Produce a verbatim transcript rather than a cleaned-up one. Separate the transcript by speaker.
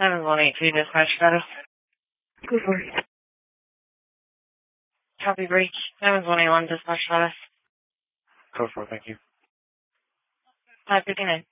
Speaker 1: seven one eight two, dispatch status.
Speaker 2: Go for it.
Speaker 1: Copy breach. seven one eight one, dispatch status.
Speaker 3: Go for it, thank you.
Speaker 1: five fifty-nine.